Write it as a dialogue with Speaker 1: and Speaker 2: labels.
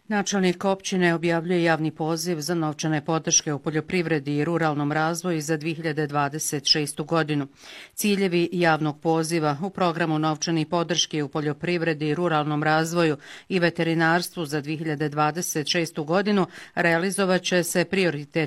Speaker 1: Načelnik općine objavljuje javni poziv za novčane podrške u poljoprivredi i ruralnom razvoju za 2026. godinu. Ciljevi javnog poziva u programu novčanih podrške u poljoprivredi i ruralnom razvoju i veterinarstvu za 2026. godinu realizovat će se prioritetno